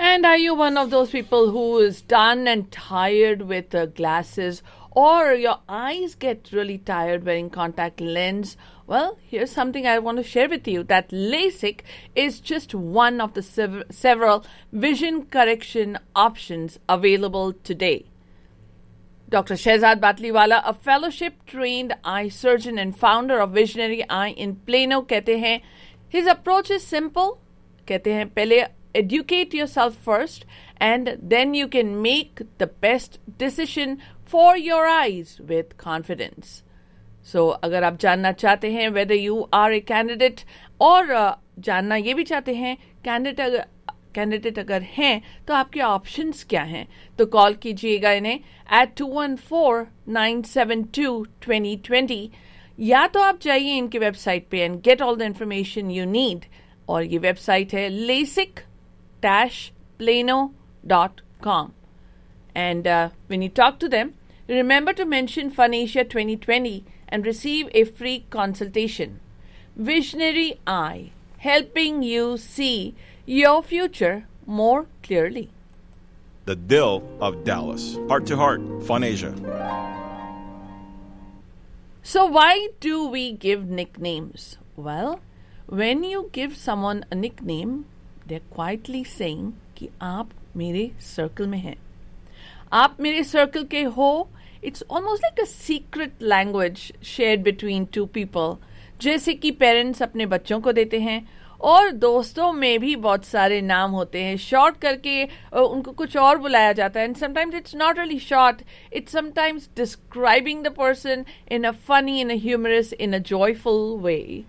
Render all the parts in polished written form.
And are you one of those people who is done and tired with glasses, or your eyes get really tired wearing contact lens? Well, here's something I want to share with you, that LASIK is just one of the several vision correction options available today. Dr. Shehzad Batliwala, a fellowship-trained eye surgeon and founder of Visionary Eye in Plano, कहते हैं, his approach is simple. कहते हैं, पहले educate yourself first, and then you can make the best decision for your eyes with confidence. So, अगर आप जानना चाहते हैं whether you are a candidate, और जानना ये भी चाहते हैं कैंडिडेट अगर हैं तो आपके ऑप्शंस क्या हैं, तो कॉल कीजिएगा इन्हें at 214-972-2020, या तो आप जाइए इनके वेबसाइट पे and get all the information you need. और ये वेबसाइट है LASIK-plano.com. And when you talk to them, remember to mention Funasia 2020 and receive a free consultation. Visionary Eye, helping you see your future more clearly. The Dill of Dallas. Heart to Heart, Funasia. So why do we give nicknames? Well, when you give someone a nickname, they're quietly saying कि आप मेरे circle में हैं. आप मेरे circle के हो. It's almost like a secret language shared between two people. जैसे कि parents अपने बच्चों को देते हैं, और दोस्तों में भी बहुत सारे नाम होते हैं. शॉर्ट करके उनको कुछ और बुलाया जाता है. And sometimes it's not really short. It's sometimes describing the person in a funny, in a humorous, in a joyful way.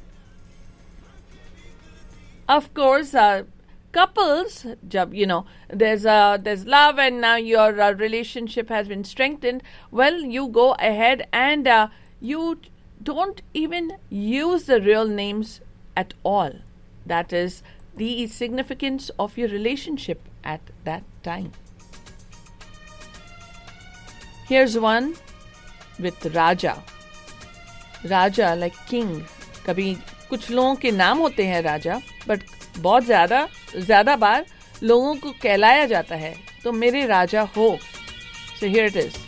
Of course, couples, jab, there's love and now your relationship has been strengthened, well, you go ahead and you don't even use the real names at all. That is the significance of your relationship at that time. Here's one with Raja. Raja like king. कभी कुछ लोगों के नाम होते हैं राजा, but बहुत ज्यादा बार लोगों को कहलाया जाता है, तो मेरे राजा हो. So here it is.